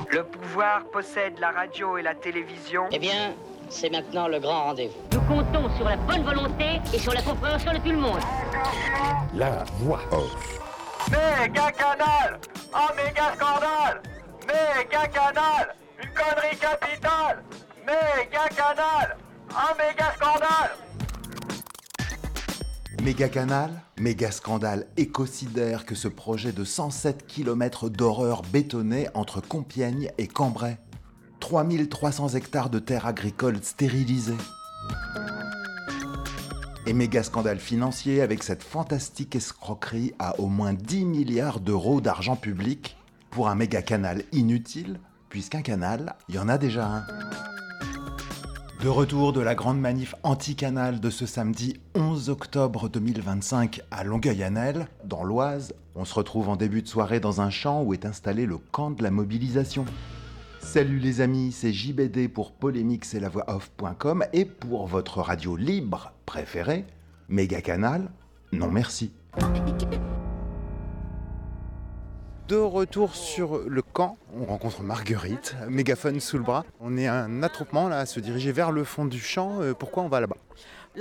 Le pouvoir possède la radio et la télévision. Eh bien, c'est maintenant le grand rendez-vous. Nous comptons sur la bonne volonté et sur la compréhension de tout le monde. La voix off. Méga canal, un méga scandale. Méga canal, une connerie capitale. Méga canal, un méga scandale. Méga canal, méga scandale écocidaire que ce projet de 107 km d'horreur bétonnée entre Compiègne et Cambrai. 3300 hectares de terres agricoles stérilisées. Et méga scandale financier avec cette fantastique escroquerie à au moins 10 milliards d'euros d'argent public pour un méga canal inutile, puisqu'un canal, il y en a déjà un. De retour de la grande manif anti-canal de ce samedi 11 octobre 2025 à Longueuil-Annel, dans l'Oise, on se retrouve en début de soirée dans un champ où est installé le camp de la mobilisation. Salut les amis, c'est JBD pour Polémix et lavoixoff.com et pour votre radio libre préférée, Méga Canal, non merci. De retour sur le camp, on rencontre Marguerite, mégaphone sous le bras. On est un attroupement là à se diriger vers le fond du champ. Pourquoi on va là-bas ?